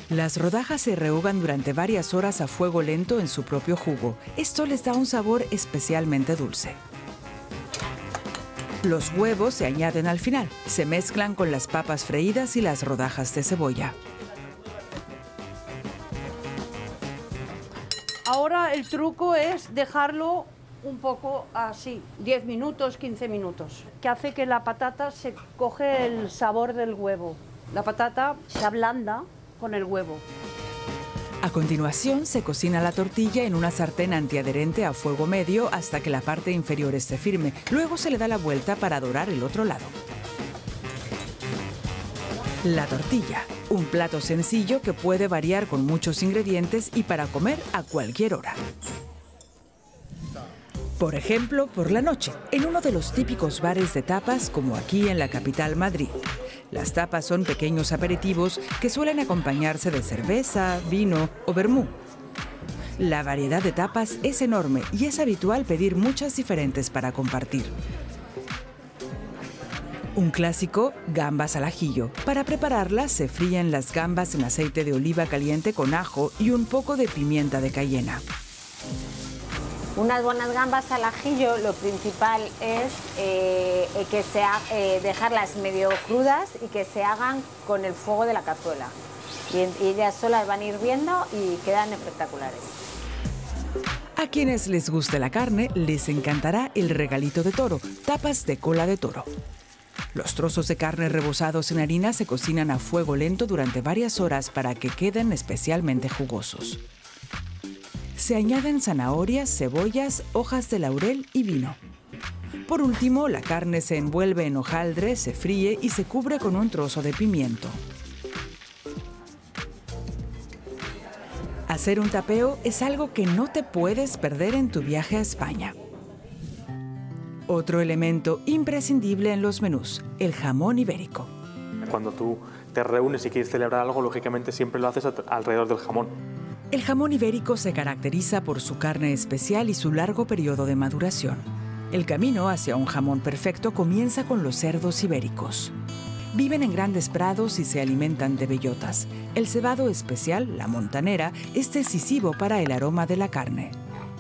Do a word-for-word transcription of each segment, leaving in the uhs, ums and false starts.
Las rodajas se rehogan durante varias horas a fuego lento en su propio jugo. Esto les da un sabor especialmente dulce. Los huevos se añaden al final. Se mezclan con las papas freídas y las rodajas de cebolla. Ahora el truco es dejarlo un poco así, diez minutos, quince minutos, que hace que la patata se coge el sabor del huevo. La patata se ablanda con el huevo. A continuación, se cocina la tortilla en una sartén antiadherente a fuego medio hasta que la parte inferior esté firme. Luego se le da la vuelta para dorar el otro lado. La tortilla, un plato sencillo que puede variar con muchos ingredientes y para comer a cualquier hora. Por ejemplo, por la noche, en uno de los típicos bares de tapas como aquí en la capital Madrid. Las tapas son pequeños aperitivos que suelen acompañarse de cerveza, vino o vermú. La variedad de tapas es enorme y es habitual pedir muchas diferentes para compartir. Un clásico, gambas al ajillo. Para prepararlas se fríen las gambas en aceite de oliva caliente con ajo y un poco de pimienta de cayena. Unas buenas gambas al ajillo, lo principal es eh, que se ha, eh, dejarlas medio crudas y que se hagan con el fuego de la cazuela. Y, y ellas solas van hirviendo y quedan espectaculares. A quienes les guste la carne, les encantará el regalito de toro, tapas de cola de toro. Los trozos de carne rebozados en harina se cocinan a fuego lento durante varias horas para que queden especialmente jugosos. Se añaden zanahorias, cebollas, hojas de laurel y vino. Por último, la carne se envuelve en hojaldre, se fríe y se cubre con un trozo de pimiento. Hacer un tapeo es algo que no te puedes perder en tu viaje a España. Otro elemento imprescindible en los menús, el jamón ibérico. Cuando tú te reúnes y quieres celebrar algo, lógicamente siempre lo haces alrededor del jamón. El jamón ibérico se caracteriza por su carne especial y su largo periodo de maduración. El camino hacia un jamón perfecto comienza con los cerdos ibéricos. Viven en grandes prados y se alimentan de bellotas. El cebado especial, la montanera, es decisivo para el aroma de la carne.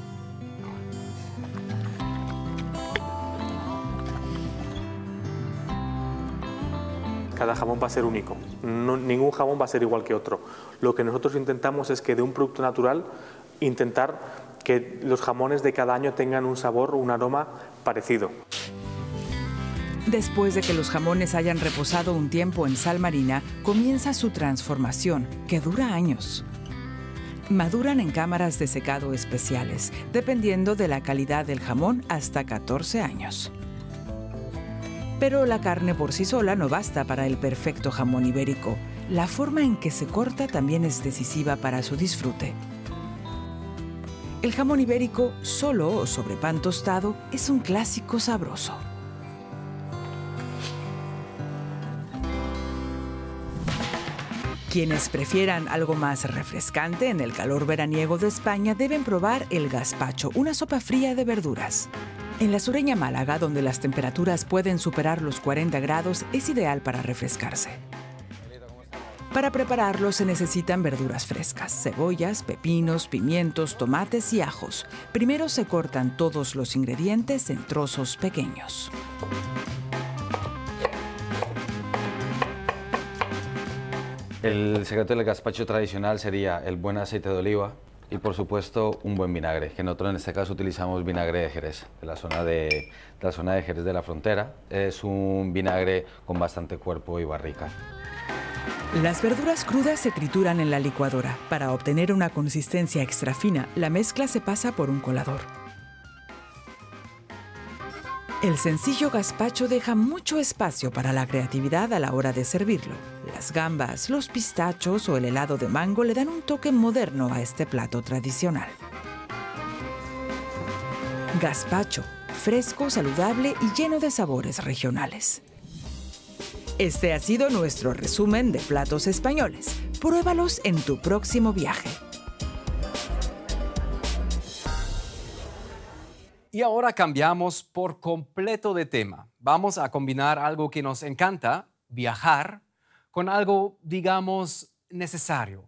Cada jamón va a ser único, no, ningún jamón va a ser igual que otro. Lo que nosotros intentamos es que de un producto natural, intentar que los jamones de cada año tengan un sabor, un aroma parecido. Después de que los jamones hayan reposado un tiempo en sal marina, comienza su transformación, que dura años. Maduran en cámaras de secado especiales, dependiendo de la calidad del jamón, hasta catorce años. Pero la carne por sí sola no basta para el perfecto jamón ibérico. La forma en que se corta también es decisiva para su disfrute. El jamón ibérico, solo o sobre pan tostado, es un clásico sabroso. Quienes prefieran algo más refrescante en el calor veraniego de España deben probar el gazpacho, una sopa fría de verduras. En la sureña Málaga, donde las temperaturas pueden superar los cuarenta grados, es ideal para refrescarse. Para prepararlo se necesitan verduras frescas, cebollas, pepinos, pimientos, tomates y ajos. Primero se cortan todos los ingredientes en trozos pequeños. El secreto del gazpacho tradicional sería el buen aceite de oliva y, por supuesto, un buen vinagre, que nosotros en este caso utilizamos vinagre de Jerez, de la zona de, de la zona de Jerez de la Frontera. Es un vinagre con bastante cuerpo y barrica. Las verduras crudas se trituran en la licuadora. Para obtener una consistencia extra fina, la mezcla se pasa por un colador. El sencillo gazpacho deja mucho espacio para la creatividad a la hora de servirlo. Las gambas, los pistachos o el helado de mango le dan un toque moderno a este plato tradicional. Gazpacho, fresco, saludable y lleno de sabores regionales. Este ha sido nuestro resumen de platos españoles. Pruébalos en tu próximo viaje. Y ahora cambiamos por completo de tema. Vamos a combinar algo que nos encanta, viajar, con algo, digamos, necesario,